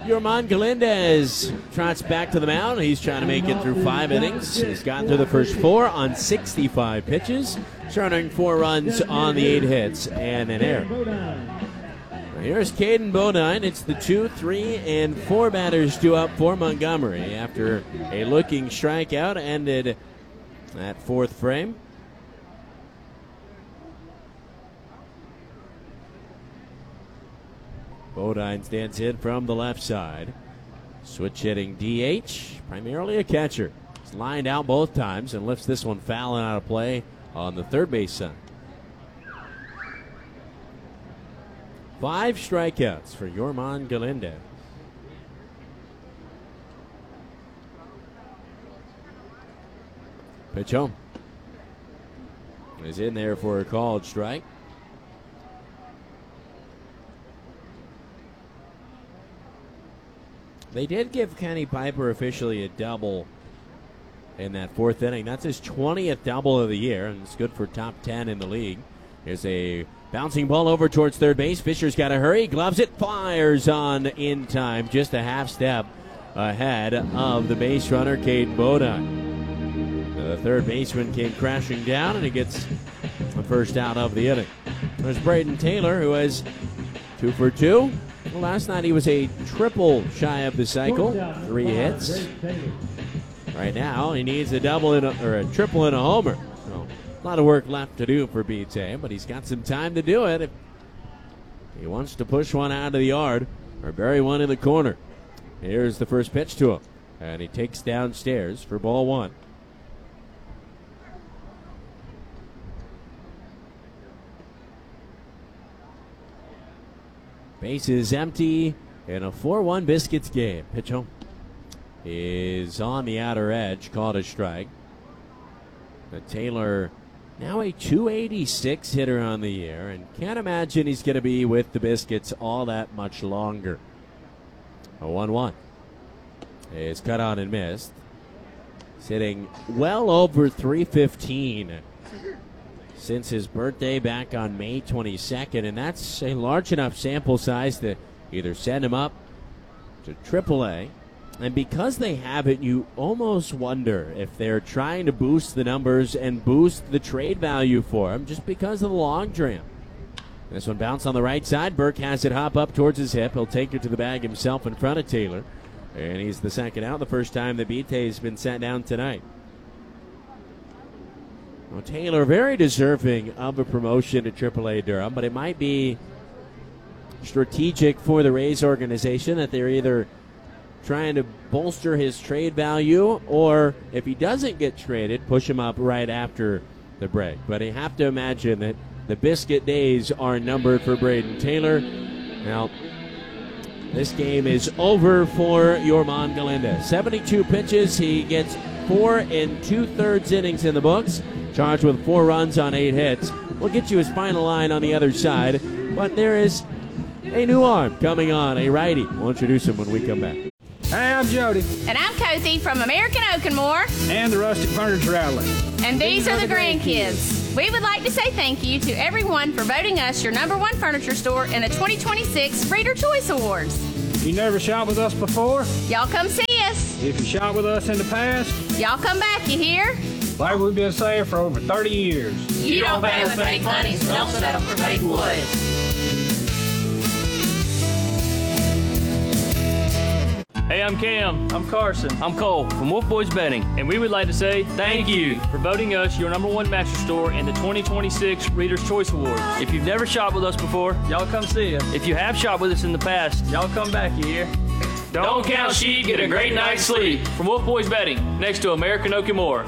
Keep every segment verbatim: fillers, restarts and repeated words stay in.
Yorman Galindez trots back to the mound. He's trying to make it through five innings. He's gotten through the first four on sixty-five pitches, surrendering four runs on the eight hits and an error. Here's Caden Bodine. It's the two, three, and four batters due up for Montgomery after a looking strikeout ended that fourth frame. Bodine stands in from the left side. Switch hitting D H, primarily a catcher. He's lined out both times and lifts this one foul and out of play on the third base side. Five strikeouts for Yorman Galindez. Pitch home. Is in there for a called strike. They did give Kenny Piper officially a double in that fourth inning. That's his twentieth double of the year, and it's good for top ten in the league. There's a bouncing ball over towards third base. Fisher's got to hurry. Gloves it. Fires on in time. Just a half step ahead of the base runner, Caden Bodine. The third baseman came crashing down, and he gets the first out of the inning. There's Braden Taylor, who has two for two. Well, last night he was a triple shy of the cycle. Three hits. Right now he needs a double in a, or a triple and a homer. So a lot of work left to do for B T, but he's got some time to do it if he wants to push one out of the yard or bury one in the corner. Here's the first pitch to him, and he takes downstairs for ball one. Base is empty in a four one Biscuits game. Pitch home is on the outer edge, called a strike. But Taylor now a two eighty-six hitter on the year, and can't imagine he's going to be with the Biscuits all that much longer. A one one is cut on and missed. Sitting well over three fifteen since his birthday back on May twenty-second, and that's a large enough sample size to either send him up to triple A, and because they haven't, you almost wonder if they're trying to boost the numbers and boost the trade value for him just because of the log jam. This one bounced on the right side. Burke has it hop up towards his hip. He'll take it to the bag himself in front of Taylor, and he's the second out, the first time that B T has been sat down tonight. Well, Taylor very deserving of a promotion to triple A Durham, but it might be strategic for the Rays organization that they're either trying to bolster his trade value, or if he doesn't get traded, push him up right after the break. But you have to imagine that the Biscuit days are numbered for Braden Taylor. Now, this game is over for Yorman Galindez. seventy-two pitches. He gets four and two-thirds innings in the books. Charged with four runs on eight hits. We'll get you his final line on the other side. But there is a new arm coming on, a righty. We'll introduce him when we come back. Hey, I'm Jody. And I'm Cozy from American Oak and More. And the Rustic Furniture Outlet. And these are the grandkids. We would like to say thank you to everyone for voting us your number one furniture store in the twenty twenty-six Reader Choice Awards. You never shopped with us before? Y'all come see us. If you shopped with us in the past? Y'all come back, you hear? Like we've been saying for over thirty years. You don't pay with fake money, so don't settle for fake wood. Hey, I'm Cam. I'm Carson. I'm Cole from Wolf Boys Betting, and we would like to say thank you for voting us your number one mattress store in the twenty twenty-six Reader's Choice Awards. If you've never shopped with us before, y'all come see us. If you have shopped with us in the past, y'all come back here. Don't, Don't count sheep, get a great night's sleep. From Wolf Boys Betting, next to American Oak and More.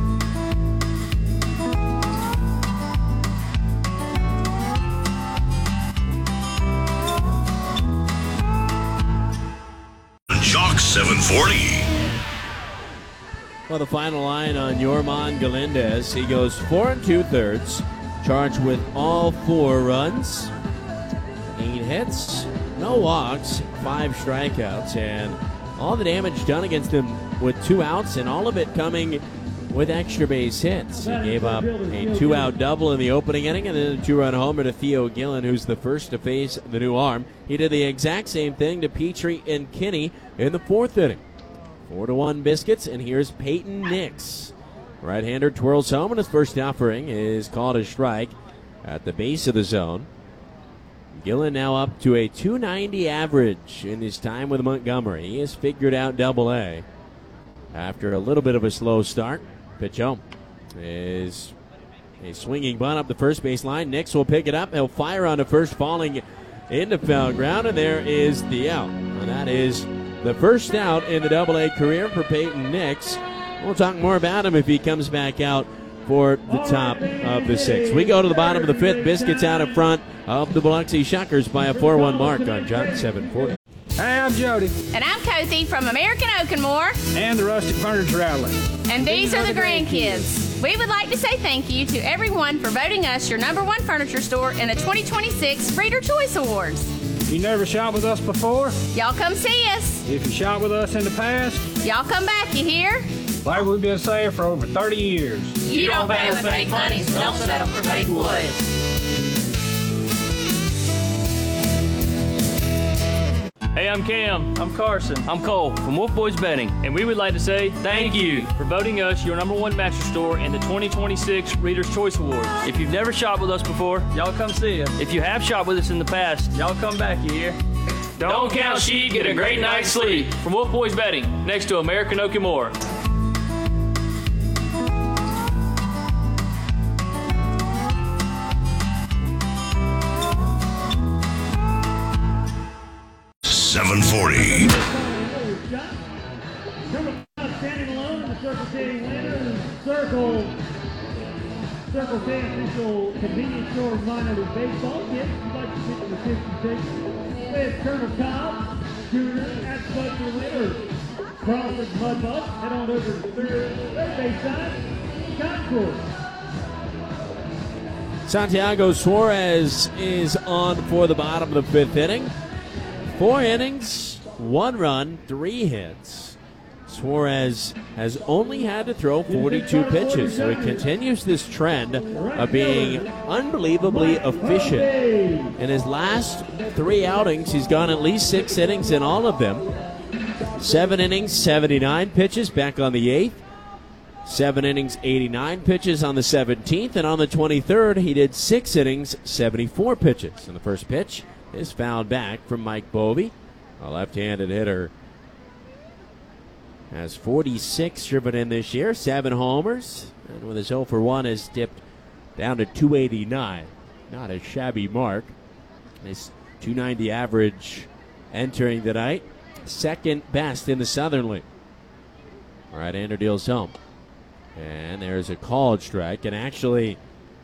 Jock seven forty. Well, the final line on Yorman Galindez. He goes four and two-thirds, charged with all four runs, eight hits, no walks, five strikeouts, and all the damage done against him with two outs, and all of it coming with extra base hits. He gave up a two-out double in the opening inning and then a two-run homer to Theo Gillen, who's the first to face the new arm. He did the exact same thing to Petrie and Kinney in the fourth inning. Four to one Biscuits, and here's Peyton Nix. Right-hander twirls home, and his first offering is called a strike at the base of the zone. Gillen now up to a two ninety average in his time with Montgomery. He has figured out double A after a little bit of a slow start. Pitch home is a swinging bunt up the first base line. Nix will pick it up. He'll fire on the first, falling into foul ground, and there is the out. And that is the first out in the double A career for Peyton Nix. We'll talk more about him if he comes back out for the top of the sixth. We go to the bottom of the fifth. Biscuits out in front of the Biloxi Shuckers by a four one mark on Jock seven forty. Hey, I'm Jody. And I'm Cothie from American Oakenmore. And the Rustic Furniture Outlet. And these are the grandkids. We would like to say thank you to everyone for voting us your number one furniture store in the twenty twenty-six Reader Choice Awards. If you never shopped with us before, Y'all come see us. if you shopped with us in the past, Y'all come back, you hear? like we've been saying for over thirty years. You don't pay with fake money, so don't settle for fake wood. Hey, I'm Cam. I'm Carson. I'm Cole from Wolf Boys Betting, and we would like to say thank you for voting us your number one mattress store in the twenty twenty-six Reader's Choice Awards. If you've never shopped with us before, y'all come see us. If you have shopped with us in the past, y'all come back, you hear? Don't count sheep, get a great night's sleep. From Wolf Boys Betting, next to American Oakenmore. seven forty. Standing alone in the Circle City winner, Circle, Circle K official convenience store minor league baseball kit. You'd like to get the fifty-six with Colonel Cobb, Junior at Spudger winner. Crawford Mudbuck, head on over to the third, third base side, Concord. Santiago Suarez is on for the bottom of the fifth inning. Four innings, one run, three hits. Suarez has only had to throw forty-two pitches, so he continues this trend of being unbelievably efficient. In his last three outings, he's gone at least six innings in all of them. Seven innings, seventy-nine pitches, back on the eighth. Seven innings, eighty-nine pitches on the seventeenth, and on the twenty-third, he did six innings, seventy-four pitches. And the first pitch is fouled back from Mike Bovey, a left-handed hitter. Has forty-six driven in this year, seven homers, and with his oh for one has dipped down to two eighty-nine. Not a shabby mark. His two ninety average entering the night, second best in the Southern League. Right-hander deals home. And there's a called strike, and actually,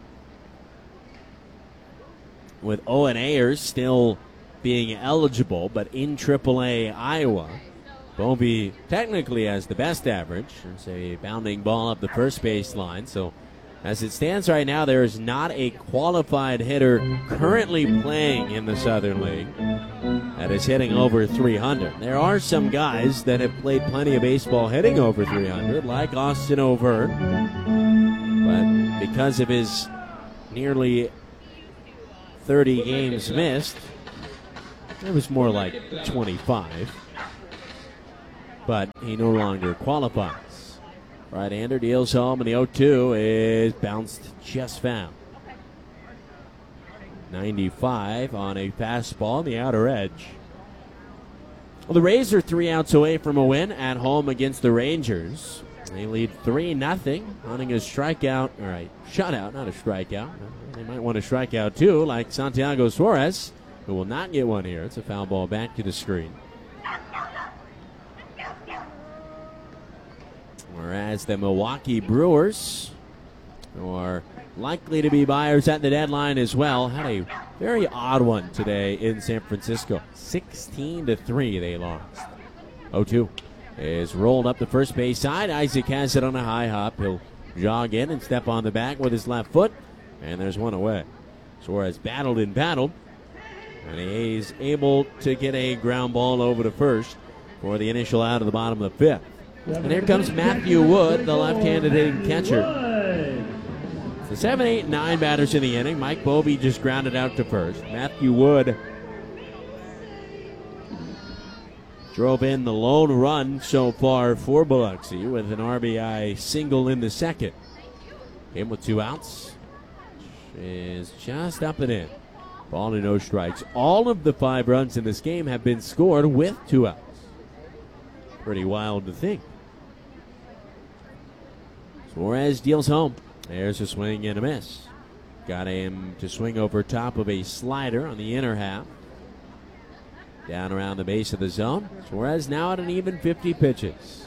with Owen Ayers still being eligible, but in triple A Iowa, Bovey technically has the best average. There's a bounding ball up the first base line. So as it stands right now, there is not a qualified hitter currently playing in the Southern League that is hitting over three hundred. There are some guys that have played plenty of baseball hitting over three hundred, like Austin Overt. But because of his nearly thirty games missed, it was more like twenty-five. But he no longer qualifies. Right-hander deals home, and the oh two is bounced just foul. ninety-five on a fastball on the outer edge. Well, the Rays are three outs away from a win at home against the Rangers. They lead three nothing, hunting a strikeout, all right, shutout, not a strikeout. They might want a strikeout too, like Santiago Suarez, who will not get one here. It's a foul ball back to the screen. Whereas the Milwaukee Brewers, who are likely to be buyers at the deadline as well, had a very odd one today in San Francisco. sixteen to three they lost. oh two is rolled up the first base side. Isaac has it on a high hop. He'll jog in and step on the back with his left foot, and there's one away. Suarez battled and battled, and he is able to get a ground ball over to first for the initial out of the bottom of the fifth. And here comes Matthew Wood, the left-handed hitting catcher. So seven, eight, nine batters in the inning. Mike Bobey just grounded out to first. Matthew Wood drove in the lone run so far for Biloxi with an R B I single in the second. Game with two outs is just up and in. Ball to no strikes. All of the five runs in this game have been scored with two outs. Pretty wild to think. Suarez deals home. There's a swing and a miss. Got him to swing over top of a slider on the inner half. Down around the base of the zone. Suarez now at an even fifty pitches.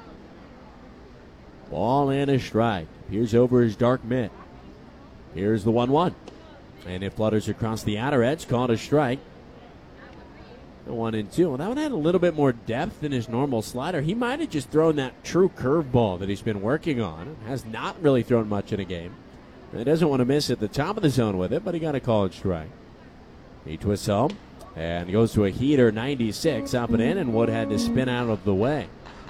Ball and a strike. Here's over his dark mid. Here's the one one. And it flutters across the outer edge. Called a strike. The one and two. Well, that one had a little bit more depth than his normal slider. He might have just thrown that true curveball that he's been working on. Has not really thrown much in a game. He doesn't want to miss at the top of the zone with it, but he got a called strike. He twists home and goes to a heater ninety-six up and in, and Wood had to spin out of the way.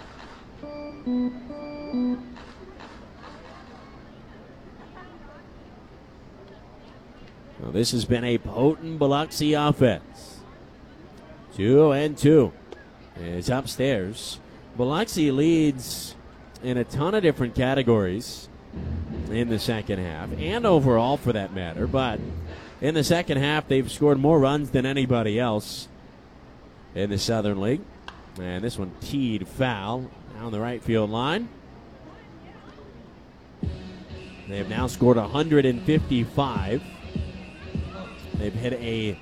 Well, this has been a potent Biloxi offense. Two and two is upstairs. Biloxi leads in a ton of different categories in the second half, and overall for that matter. But in the second half, they've scored more runs than anybody else in the Southern League. And this one teed foul down the right field line. They have now scored one hundred fifty-five. They've hit a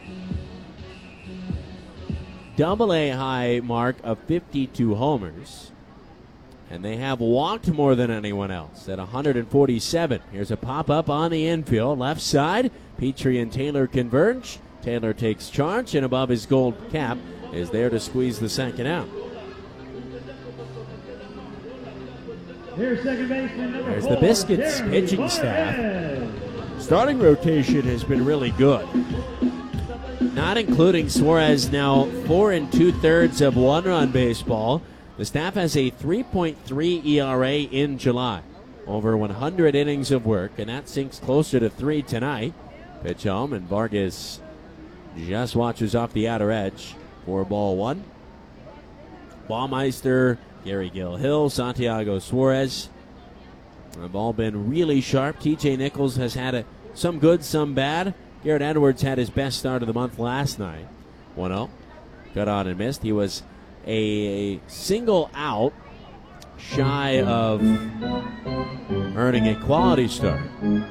double A high mark of fifty-two homers. And they have walked more than anyone else at one hundred forty-seven. Here's a pop-up on the infield. Left side, Petrie and Taylor converge. Taylor takes charge, and above his gold cap is there to squeeze the second out. Here's second baseman number There's four, the Biscuits Jeremy pitching Barnes. staff. Starting rotation has been really good. Not including Suarez, now four and two-thirds of one-run baseball. The staff has a three point three E R A in July. Over one hundred innings of work, and that sinks closer to three tonight. Pitch home, and Vargas just watches off the outer edge for ball one. Baumeister, Gary Gill-Hill, Santiago Suarez have all been really sharp. T J Nichols has had a, some good, some bad. Garrett Edwards had his best start of the month last night. one oh. Got on and missed. He was a, a single out shy of earning a quality start.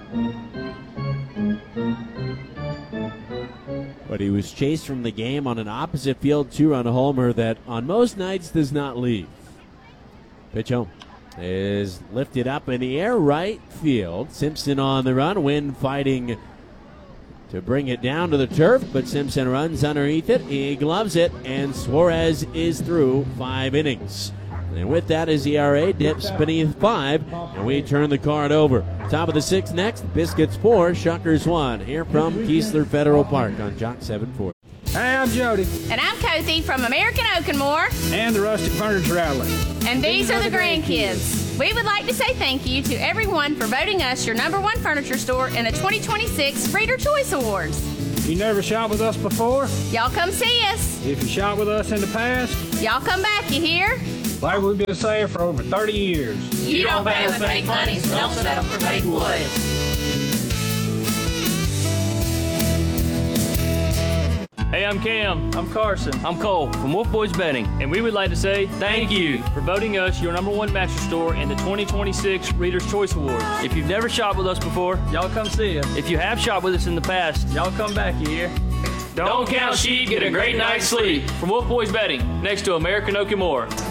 But he was chased from the game on an opposite field two-run homer that on most nights does not leave. Pitch home is lifted up in the air, right field. Simpson on the run, Wynn fighting to bring it down to the turf, but Simpson runs underneath it. He gloves it, and Suarez is through five innings. And with that, his E R A dips beneath five, and we turn the card over. Top of the sixth next, Biscuits four, Shuckers one. Here from Keesler Federal Park on Jock seven forty. Hey, I'm Jody. And I'm Cozy from American Oakenmore. And the Rustic Furniture Outlet. And these are the grandkids. We would like to say thank you to everyone for voting us your number one furniture store in the twenty twenty-six Reader Choice Awards. If you never shopped with us before, Y'all come see us. if you shopped with us in the past, Y'all come back, you hear? like we've been saying for over thirty years. You don't pay with fake money, so don't settle for fake wood. Hey, I'm Cam. I'm Carson. I'm Cole from Wolf Boys Betting, and we would like to say thank you for voting us your number one mattress store in the twenty twenty-six Reader's Choice Awards. If you've never shopped with us before, y'all come see us. If you have shopped with us in the past, y'all come back, you hear? Don't count sheep, get a great night's sleep. From Wolf Boys Betting, next to American Oakenmore.